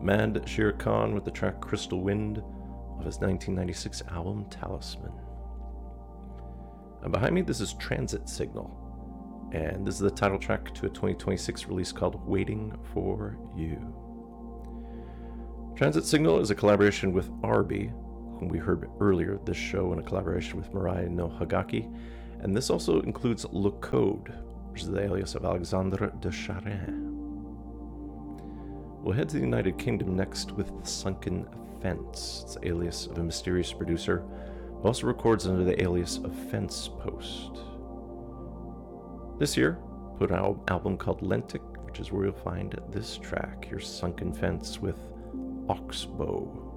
Mad Shere Khan with the track Crystal Wind of his 1996 album Talisman. And behind me, this is Transit Signal, and this is the title track to a 2026 release called Waiting for You. Transit Signal is a collaboration with Arby, whom we heard earlier this show in a collaboration with Mirai no Hagaki, and this also includes Le Code, which is the alias of Alexandre de Charin. We'll head to the United Kingdom next with The Sunken Fence. It's the alias of a mysterious producer who also records under the alias of Fence Post. This year, put out an album called Lentic, which is where you'll find this track, Your Sunken Fence with Oxbow.